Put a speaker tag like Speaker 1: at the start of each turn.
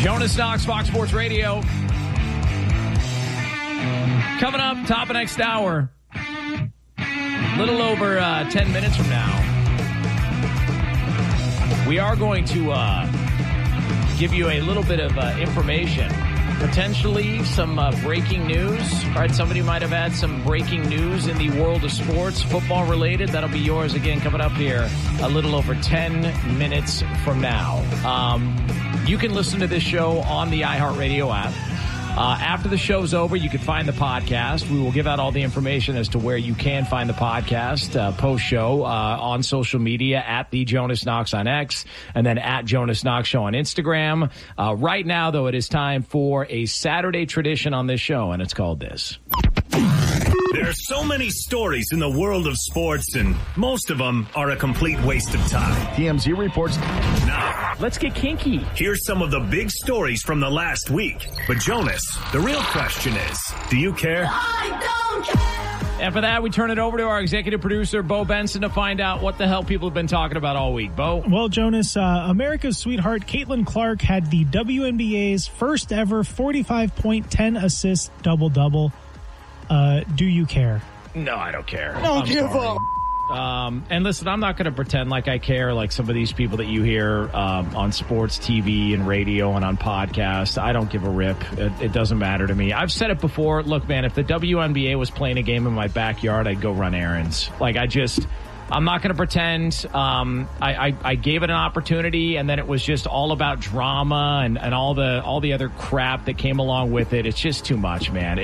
Speaker 1: Jonas Knox, Fox Sports Radio. Coming up, top of next hour. A little over 10 minutes from now. We are going to give you a little bit of information. Potentially some breaking news. Right, somebody might have had some breaking news in the world of sports, football related. That'll be yours again coming up here a little over 10 minutes from now. You can listen to this show on the iHeartRadio app. After the show's over, you can find the podcast. We will give out all the information as to where you can find the podcast post-show on social media at The Jonas Knox on X and then at Jonas Knox Show on Instagram. Right now, though, it is time for a Saturday tradition on this show, and it's called this.
Speaker 2: There are so many stories in the world of sports, and most of them are a complete waste of time.
Speaker 3: TMZ reports.
Speaker 2: Now,
Speaker 1: let's get kinky.
Speaker 2: Here's some of the big stories from the last week. But Jonas, the real question is, do you care?
Speaker 4: I don't care.
Speaker 1: And for that, we turn it over to our executive producer, Bo Benson, to find out what the hell people have been talking about all week. Bo?
Speaker 5: Well, Jonas, America's sweetheart, Caitlin Clark, had the WNBA's first ever 45.10 assist double-double. Do you care?
Speaker 1: No, I don't care.
Speaker 3: Don't give up.
Speaker 1: And listen, I'm not going to pretend like I care like some of these people that you hear on sports TV and radio and on podcasts. I don't give a rip. It doesn't matter to me. I've said it before. Look, man, if the WNBA was playing a game in my backyard, I'd go run errands. Like, I'm not going to pretend. I gave it an opportunity, and then it was just all about drama and all the other crap that came along with it. It's just too much, man.